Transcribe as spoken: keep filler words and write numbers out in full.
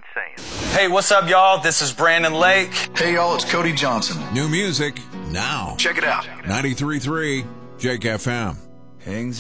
ain't saying. Hey, what's up, y'all? This is Brandon Lake. Hey, y'all, it's Cody Johnson. New music now. Check it out. ninety-three point three Jake F M. Hangs